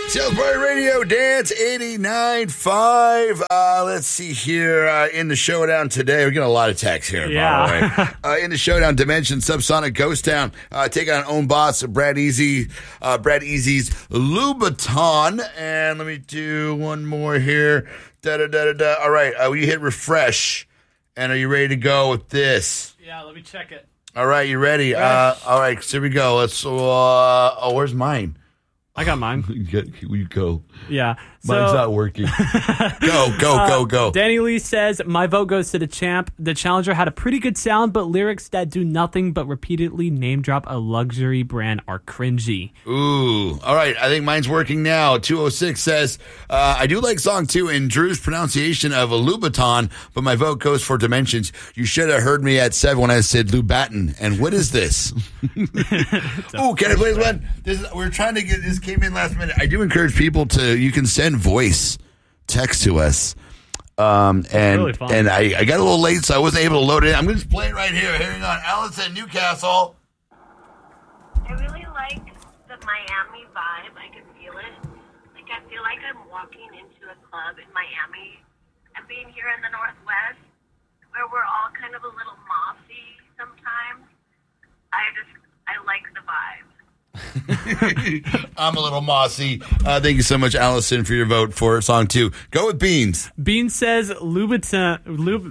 Salisbury Radio, Dance 89.5. Let's see here. In the showdown today, we're getting a lot of texts here, by the way. In the showdown, Dimension, Subsonic, Ghost Town, taking on Own Boss, Brad Easy's Louboutin. And let me do one more here. Da-da-da-da-da. All right, will you hit refresh? And are you ready to go with this? Yeah, let me check it. All right, you ready? All right, so here we go. Let's. Where's mine? I got mine. You go. Yeah. Mine's not working. Go. Danny Lee says, my vote goes to the champ. The challenger had a pretty good sound, but lyrics that do nothing but repeatedly name drop a luxury brand are cringy. Ooh. All right. I think mine's working now. 206 says, I do like song 2 in Drew's pronunciation of a Louboutin, but my vote goes for Dimensions. You should have heard me at 7 when I said Louboutin. And what is this? Ooh, can I play this one? We're trying to get this, came in last minute. I do encourage people you can send voice text to us. Really fun. And I got a little late, so I wasn't able to load it in. I'm going to just play it right here. Hang on. Allison, Newcastle. I really like the Miami vibe. I can feel it. Like, I feel like I'm walking into a club in Miami and being here in the Northwest where we're all kind of a little mossy sometimes. I like the vibe. I'm a little mossy. Thank you so much, Allison, for your vote for song 2. Go with Beans. Beans says Louboutin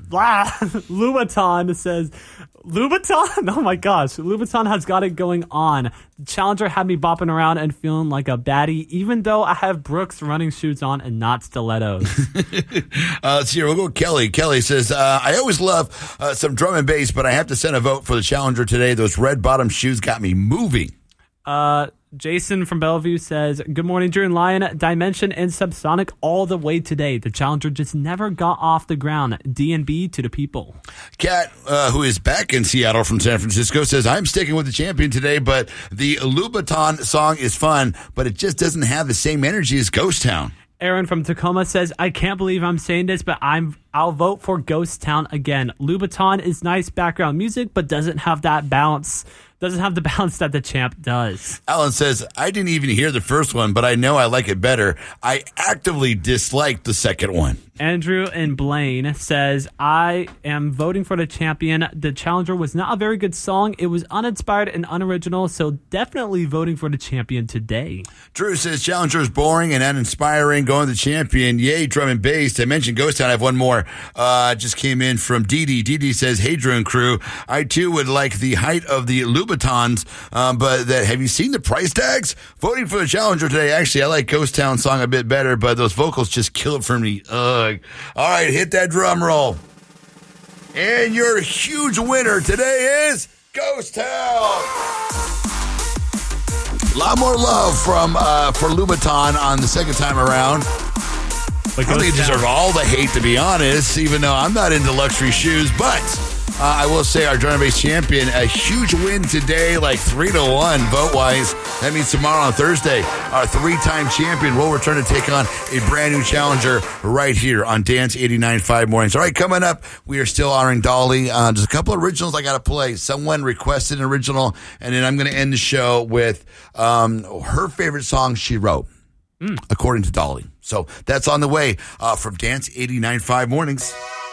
says Louboutin. Oh my gosh, Louboutin has got it going on. The challenger had me bopping around and feeling like a baddie, even though I have Brooks running shoes on and not stilettos. Let's see here. We'll go with Kelly. Kelly says, I always love some drum and bass, but I have to send a vote for the challenger today. Those red bottom shoes got me moving. Jason from Bellevue says, good morning, Drew and Lion. Dimension and Subsonic all the way today. The challenger just never got off the ground. D&B to the people. Kat, who is back in Seattle from San Francisco, says, I'm sticking with the champion today, but the Louboutin song is fun, but it just doesn't have the same energy as Ghost Town. Aaron from Tacoma says, I can't believe I'm saying this, but I'll vote for Ghost Town again. Louboutin is nice background music, but doesn't have that balance. Doesn't have the balance that the champ does. Alan says, I didn't even hear the first one, but I know I like it better. I actively disliked the second one. Andrew and Blaine says, I am voting for the champion. The challenger was not a very good song. It was uninspired and unoriginal, so definitely voting for the champion today. Drew says, challenger is boring and uninspiring. Going to the champion. Yay, drum and bass. I mentioned Ghost Town. I have one more. Just came in from Dee Dee. Dee Dee says, hey, Drew and crew. I, too, would like the height of the Louboutins, but have you seen the price tags? Voting for the challenger today. Actually, I like Ghost Town song a bit better, but those vocals just kill it for me. Ugh. All right, hit that drum roll. And your huge winner today is Ghost Town. A lot more love for Louboutin on the second time around. I think they deserve all the hate, to be honest, even though I'm not into luxury shoes, but I will say our drum and bass champion, a huge win today, like 3-1 vote-wise. That means tomorrow on Thursday, our 3-time champion will return to take on a brand new challenger right here on Dance 89.5 Mornings. All right, coming up, we are still honoring Dolly. There's a couple of originals I got to play. Someone requested an original, and then I'm going to end the show with her favorite song she wrote, according to Dolly. So that's on the way from Dance 89.5 Mornings.